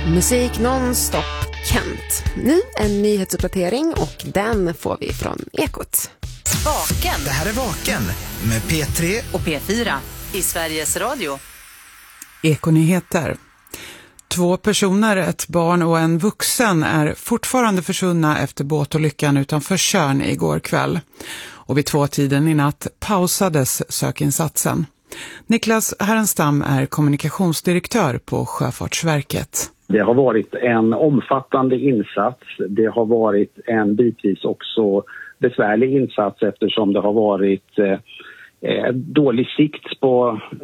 Musik nonstop Kent. Nu en nyhetsuppdatering och den får vi från Ekot. Vaken. Det här är Vaken med P3 och P4 i Sveriges Radio. Ekonyheter. 2 personer, ett barn och en vuxen, är fortfarande försvunna efter båtolyckan utanför Tjörn igår kväll. Och vid 2-tiden i natt pausades sökinsatsen. Niklas Härenstam är kommunikationsdirektör på Sjöfartsverket. Det har varit en omfattande insats. Det har varit en bitvis också besvärlig insats eftersom det har varit dålig sikt på